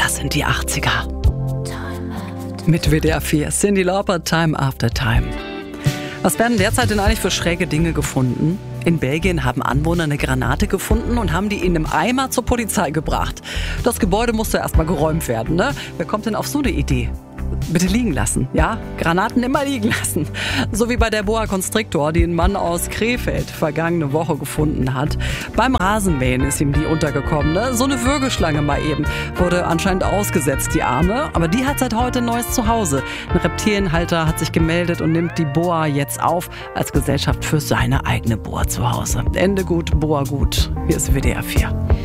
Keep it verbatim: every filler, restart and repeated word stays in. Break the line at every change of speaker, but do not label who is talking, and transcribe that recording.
Das sind die achtziger. Mit W D R vier. Cyndi Lauper, Time After Time. Was werden derzeit denn eigentlich für schräge Dinge gefunden? In Belgien haben Anwohner eine Granate gefunden und haben die in einem Eimer zur Polizei gebracht. Das Gebäude musste erstmal geräumt werden, ne? Wer kommt denn auf so eine Idee? Bitte liegen lassen, ja? Granaten immer liegen lassen. So wie bei der Boa Constrictor, die ein Mann aus Krefeld vergangene Woche gefunden hat. Beim Rasenmähen ist ihm die untergekommen, ne? So eine Würgeschlange mal eben. Wurde anscheinend ausgesetzt, die Arme. Aber die hat seit heute ein neues Zuhause. Ein Reptilienhalter hat sich gemeldet und nimmt die Boa jetzt auf als Gesellschaft für seine eigene Boa zu Hause. Ende gut, Boa gut. Hier ist W D R vier.